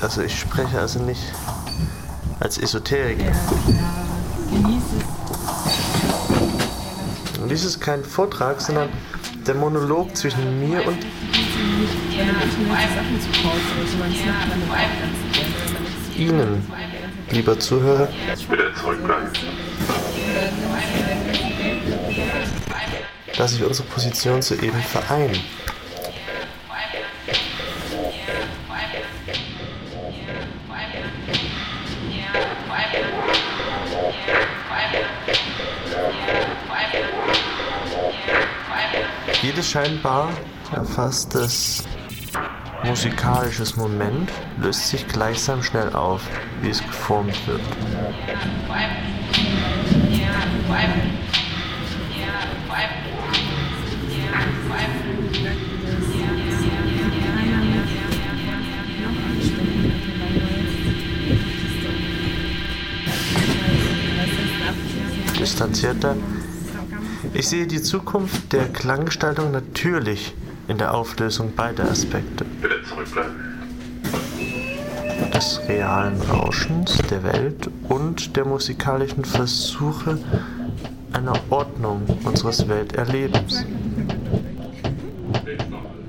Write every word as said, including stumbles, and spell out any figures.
also ich spreche also nicht als Esoteriker. Ja, ja, genieß es. Und dies ist kein Vortrag, sondern der Monolog zwischen mir und Ihnen, lieber Zuhörer. Bitte zurückbleiben. Dass sich unsere Position soeben vereinen. Jedes scheinbar erfasstes musikalisches Moment löst sich gleichsam schnell auf, wie es geformt wird. Distanzierter. Ich sehe die Zukunft der Klanggestaltung natürlich in der Auflösung beider Aspekte. Bitte zurückbleiben. Des realen Rauschens der Welt und der musikalischen Versuche einer Ordnung unseres Welterlebens. Nicht noch.